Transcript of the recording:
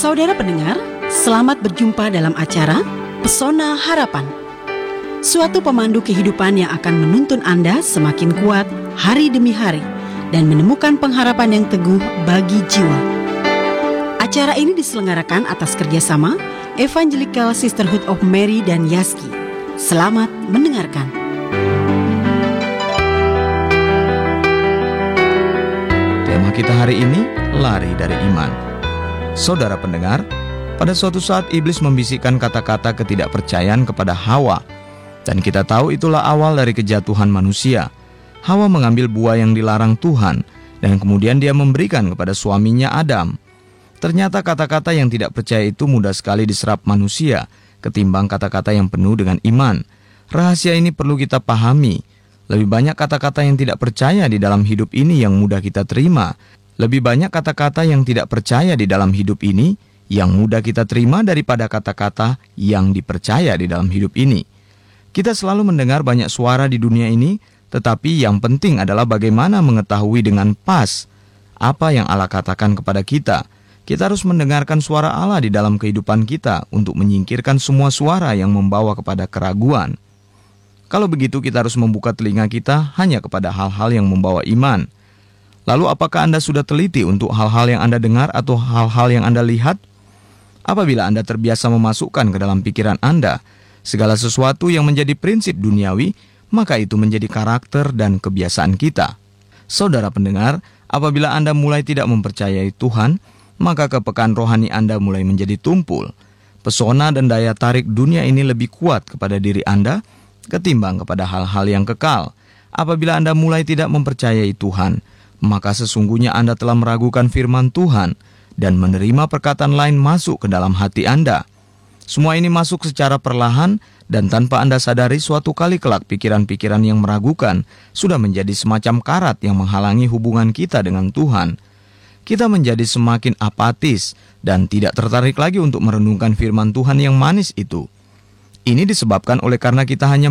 Saudara pendengar, selamat berjumpa dalam acara Pesona Harapan. Suatu pemandu kehidupan yang akan menuntun Anda semakin kuat hari demi hari dan menemukan pengharapan yang teguh bagi jiwa. Acara ini diselenggarakan atas kerjasama Evangelical Sisterhood of Mary dan Yaski. Selamat mendengarkan. Tema kita hari ini, lari dari iman. Saudara pendengar, pada suatu saat iblis membisikkan kata-kata ketidakpercayaan kepada Hawa. Dan kita tahu itulah awal dari kejatuhan manusia. Hawa mengambil buah yang dilarang Tuhan, dan kemudian dia memberikan kepada suaminya Adam. Ternyata kata-kata yang tidak percaya itu mudah sekali diserap manusia, ketimbang kata-kata yang penuh dengan iman. Rahasia ini perlu kita pahami. Lebih banyak kata-kata yang tidak percaya di dalam hidup ini yang mudah kita terima. Lebih banyak kata-kata yang tidak percaya di dalam hidup ini yang mudah kita terima daripada kata-kata yang dipercaya di dalam hidup ini. Kita selalu mendengar banyak suara di dunia ini, tetapi yang penting adalah bagaimana mengetahui dengan pas apa yang Allah katakan kepada kita. Kita harus mendengarkan suara Allah di dalam kehidupan kita untuk menyingkirkan semua suara yang membawa kepada keraguan. Kalau begitu kita harus membuka telinga kita hanya kepada hal-hal yang membawa iman. Lalu apakah Anda sudah teliti untuk hal-hal yang Anda dengar atau hal-hal yang Anda lihat? Apabila Anda terbiasa memasukkan ke dalam pikiran Anda segala sesuatu yang menjadi prinsip duniawi, maka itu menjadi karakter dan kebiasaan kita. Saudara pendengar, apabila Anda mulai tidak mempercayai Tuhan, maka kepekaan rohani Anda mulai menjadi tumpul. Pesona dan daya tarik dunia ini lebih kuat kepada diri Anda ketimbang kepada hal-hal yang kekal. Apabila Anda mulai tidak mempercayai Tuhan, maka sesungguhnya Anda telah meragukan firman Tuhan dan menerima perkataan lain masuk ke dalam hati Anda. Semua ini masuk secara perlahan dan tanpa Anda sadari suatu kali kelak pikiran-pikiran yang meragukan sudah menjadi semacam karat yang menghalangi hubungan kita dengan Tuhan. Kita menjadi semakin apatis dan tidak tertarik lagi untuk merenungkan firman Tuhan yang manis itu. Ini disebabkan oleh karena kita hanya